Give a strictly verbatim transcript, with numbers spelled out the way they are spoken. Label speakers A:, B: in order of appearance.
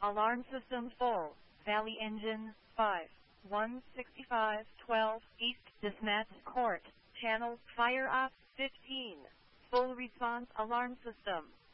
A: Alarm system full. Valley engine five one sixty-five twelve East Dispatch Court. Channel fire off fifteen. Full response alarm system.